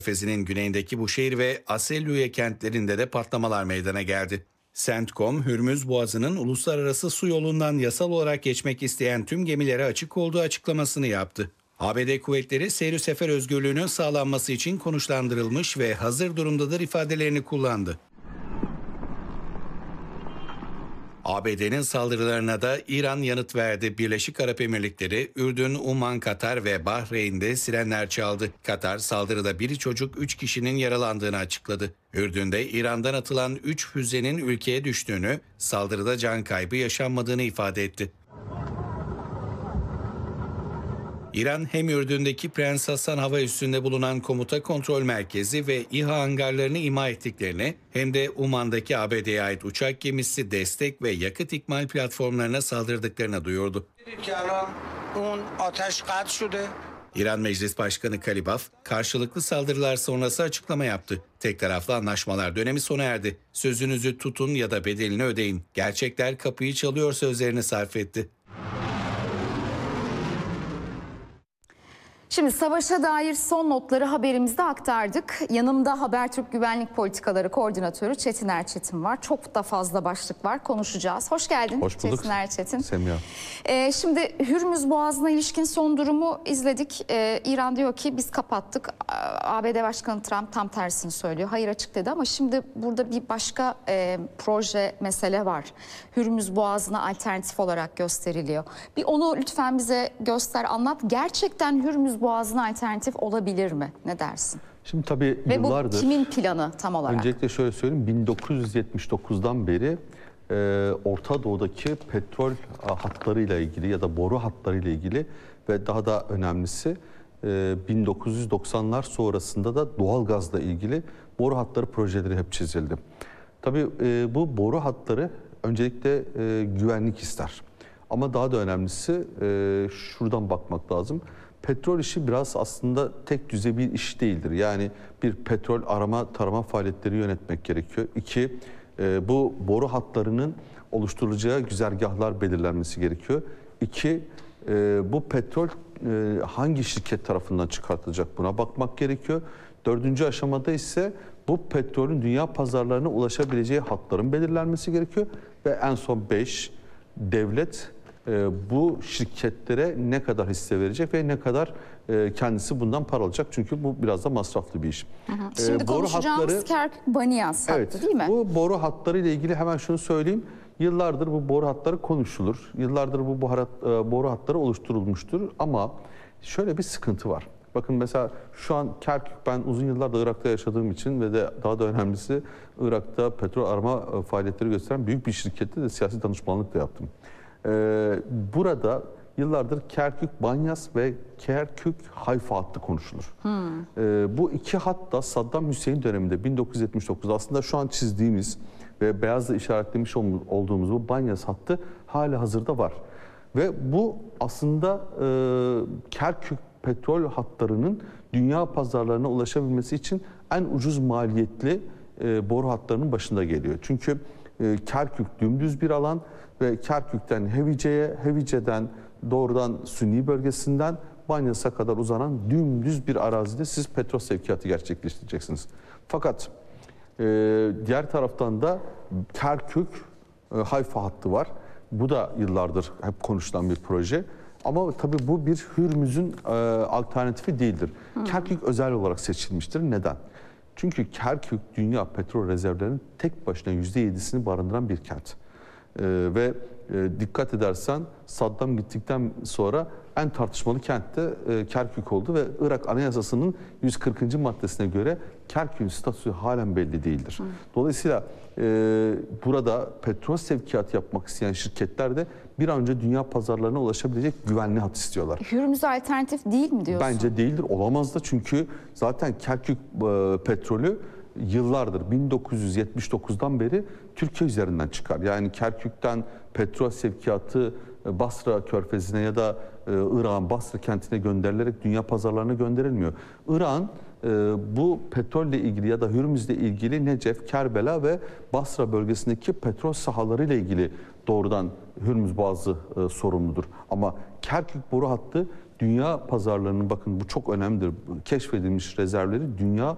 Körfezi'nin güneyindeki Buşehir ve Aselluye kentlerinde de patlamalar meydana geldi. CENTCOM, Hürmüz Boğazı'nın uluslararası su yolundan yasal olarak geçmek isteyen tüm gemilere açık olduğu açıklamasını yaptı. ABD kuvvetleri seyir sefer özgürlüğünün sağlanması için konuşlandırılmış ve hazır durumdadır ifadelerini kullandı. ABD'nin saldırılarına da İran yanıt verdi. Birleşik Arap Emirlikleri, Ürdün, Umman, Katar ve Bahreyn'de sirenler çaldı. Katar saldırıda biri çocuk 3 kişinin yaralandığını açıkladı. Ürdün'de İran'dan atılan 3 füzenin ülkeye düştüğünü, saldırıda can kaybı yaşanmadığını ifade etti. İran hem Ürdün'deki Prens Hasan hava üssünde bulunan komuta kontrol merkezi ve İHA hangarlarını imha ettiklerini hem de Umman'daki ABD'ye ait uçak gemisi destek ve yakıt ikmal platformlarına saldırdıklarını duyurdu. İran Meclis Başkanı Kalibaf, karşılıklı saldırılar sonrası açıklama yaptı. Tek taraflı anlaşmalar dönemi sona erdi. Sözünüzü tutun ya da bedelini ödeyin. Gerçekler kapıyı çalıyor sözlerini sarf etti. Şimdi savaşa dair son notları haberimizde aktardık. Yanımda Habertürk Güvenlik Politikaları Koordinatörü Çetin Erçetin var. Çok da fazla başlık var, konuşacağız. Hoş geldin. Hoş bulduk. Çetin Erçetin. Semiha. Şimdi Hürmüz Boğazı'na ilişkin son durumu izledik. İran diyor ki biz kapattık. ABD Başkanı Trump tam tersini söylüyor. Hayır açık dedi ama şimdi burada bir başka proje mesele var. Hürmüz Boğazı'na alternatif olarak gösteriliyor. Bir onu lütfen bize göster, anlat. Gerçekten Hürmüz Boğazı'na alternatif olabilir mi? Ne dersin? Şimdi tabii ve yıllardır... bu kimin planı tam olarak? Öncelikle şöyle söyleyeyim. 1979'dan beri Orta Doğu'daki petrol hatlarıyla ilgili ya da boru hatlarıyla ilgili ve daha da önemlisi 1990'lar sonrasında da doğal gazla ilgili boru hatları projeleri hep çizildi. Tabii bu boru hatları öncelikle güvenlik ister. Ama daha da önemlisi şuradan bakmak lazım. Petrol işi biraz aslında tek düze bir iş değildir. Yani bir petrol arama tarama faaliyetleri yönetmek gerekiyor. İki, bu boru hatlarının oluşturulacağı güzergahlar belirlenmesi gerekiyor. İki, bu petrol hangi şirket tarafından çıkartılacak buna bakmak gerekiyor. Dördüncü aşamada ise bu petrolün dünya pazarlarına ulaşabileceği hatların belirlenmesi gerekiyor. Ve en son 5, devlet bu şirketlere ne kadar hisse verecek ve ne kadar kendisi bundan para alacak. Çünkü bu biraz da masraflı bir iş. Şimdi konuşacağımız Kerkük-Banyas hattı değil mi? Bu boru hatları ile ilgili hemen şunu söyleyeyim. Yıllardır bu boru hatları konuşulur. Yıllardır bu boru hatları oluşturulmuştur. Ama şöyle bir sıkıntı var. Bakın mesela şu an Kerkük, ben uzun yıllardır Irak'ta yaşadığım için ve de daha da önemlisi Irak'ta petrol arama faaliyetleri gösteren büyük bir şirkette de siyasi danışmanlık da yaptım. Burada yıllardır Kerkük-Banyas ve Kerkük-Hayfa hattı konuşulur. Bu iki hat da Saddam Hüseyin döneminde 1979 aslında şu an çizdiğimiz ve beyazla işaretlemiş olduğumuz bu Banyas hattı hala hazırda var. Ve bu aslında Kerkük petrol hatlarının dünya pazarlarına ulaşabilmesi için en ucuz maliyetli boru hatlarının başında geliyor. Çünkü Kerkük dümdüz bir alan ve Kerkük'ten Hevice'ye, Hevice'den doğrudan Sünni bölgesinden Banyas'a kadar uzanan dümdüz bir arazide siz petrol sevkiyatı gerçekleştireceksiniz. Fakat diğer taraftan da Kerkük-Hayfa hattı var. Bu da yıllardır hep konuşulan bir proje. Ama tabii bu bir Hürmüz'ün alternatifi değildir. Kerkük özel olarak seçilmiştir. Neden? Çünkü Kerkük dünya petrol rezervlerinin tek başına %7'sini barındıran bir kent. Ve dikkat edersen Saddam gittikten sonra en tartışmalı kent de Kerkük oldu ve Irak Anayasası'nın 140. maddesine göre Kerkük'ün statüsü halen belli değildir. Dolayısıyla burada petrol sevkiyatı yapmak isteyen şirketler de bir an önce dünya pazarlarına ulaşabilecek güvenli hat istiyorlar. Hürmüz alternatif değil mi diyorsun? Bence değildir, olamaz da çünkü zaten Kerkük petrolü yıllardır 1979'dan beri Türkiye üzerinden çıkar. Yani Kerkük'ten petrol sevkiyatı Basra Körfezi'ne ya da Irak'ın Basra kentine gönderilerek dünya pazarlarına gönderilmiyor. Irak'ın bu petrolle ilgili ya da Hürmüz'le ilgili Necef, Kerbela ve Basra bölgesindeki petrol sahalarıyla ilgili doğrudan Hürmüz Boğazı sorumludur. Ama Kerkük boru hattı dünya pazarlarının, bakın bu çok önemlidir, keşfedilmiş rezervleri dünya